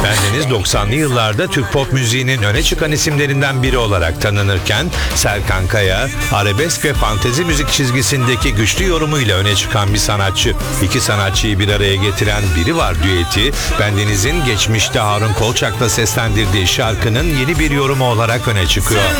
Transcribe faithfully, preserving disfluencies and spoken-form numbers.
Bendeniz doksanlı yıllarda Türk pop müziğinin öne çıkan isimlerinden biri olarak tanınırken, Serkan Kaya, arabesk ve fantezi müzik çizgisindeki güçlü yorumuyla öne çıkan bir sanatçı. İki sanatçıyı bir araya getiren Biri Var düeti, Bendeniz'in geçmişte Harun Kolçak'la seslendirdiği şarkının yeni bir yorumu olarak öne çıkıyor.